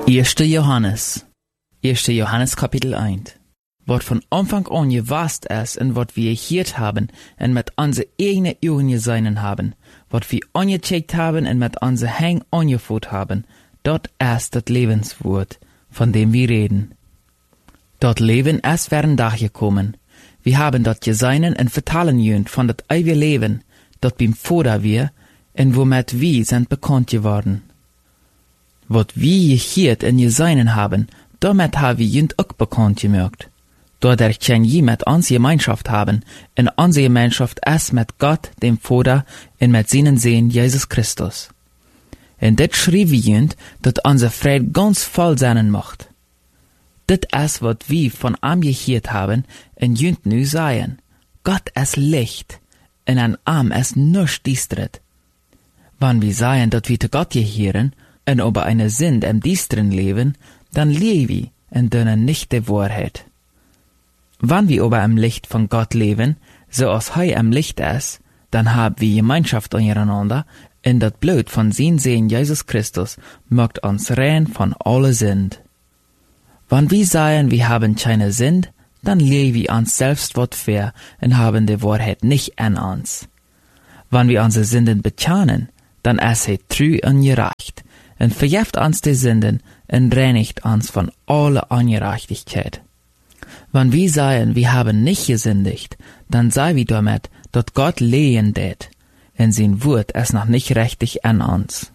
1. Johannes Kapitel 1. Wat von Anfang an gewast ist und wat wir gehört haben und mit unsere eigenen Augen gesehen haben, wat wir angecheckt haben und mit unsere Hängen angeführt haben, dort ist das Lebenswort, von dem wir reden. Dort Leben ist während Tag gekommen. Wir haben dort gesehen und vertalen jönt von dat ewige Leben, dort beim Vater wir, und womit wir sind bekannt geworden. Wat wir gehört und gesehen haben, damit haben wir jönt auch bekannt gemerkt. Dadurch können wir mit uns Gemeinschaft haben, und unsere Gemeinschaft ist mit Gott, dem Vater, und mit seinen Sohn Jesus Christus. Und das schrieb wir jönt, dass unser Freude ganz voll sein macht. Das ist, was wir von ihm gehört haben, und jönt nu sagen. Gott ist Licht, und an ihm ist nichts düstert. Wenn wir sagen, dass wir zu Gott gehören, und über eine Sünde im Düsteren leben, dann leben wir und dönen nicht die Wahrheit. Wenn wir über im Licht von Gott leben, so als er im Licht ist, dann haben wir Gemeinschaft untereinander, und das Blut von seinem Sohn Jesus Christus macht uns rein von aller Sünde. Wenn wir sagen, wir haben keine Sünde, dann leben wir uns selbst wat fair und haben die Wahrheit nicht an uns. Wenn wir unsere Sünden bekennen, dann ist er treu und gerecht, und vergibt uns die Sünden und reinigt uns von aller Ungerechtigkeit. Wenn wir sagen, wir haben nicht gesündigt, dann sei wir damit, dass Gott lehen tät, und sein Wort ist noch nicht richtig an uns.